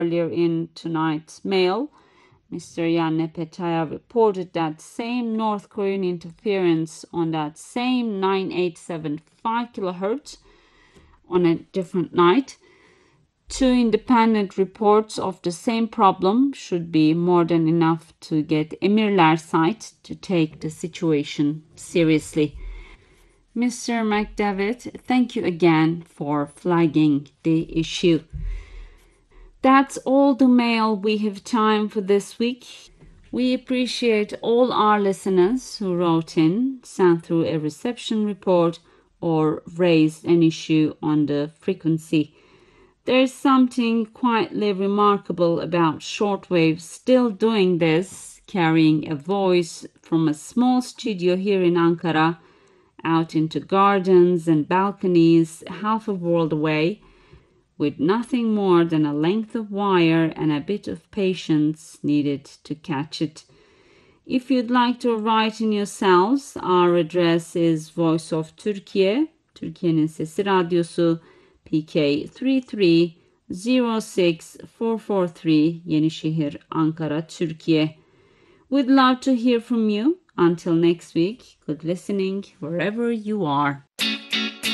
Earlier in tonight's mail, Mr. Yanne Petaya reported that same North Korean interference on that same 9875 kilohertz on a different night. Two independent reports of the same problem should be more than enough to get Emirler site to take the situation seriously. Mr. McDavid, thank you again for flagging the issue. That's all the mail we have time for this week. We appreciate all our listeners who wrote in, sent through a reception report, or raised an issue on the frequency. There's something quietly remarkable about shortwave still doing this, carrying a voice from a small studio here in Ankara out into gardens and balconies half a world away, with nothing more than a length of wire and a bit of patience needed to catch it. If you'd like to write in yourselves, our address is Voice of Turkey, Türkiye'nin Sesi Radyosu, PK 3306443, Yenişehir, Ankara, Türkiye. We'd love to hear from you. Until next week, good listening wherever you are.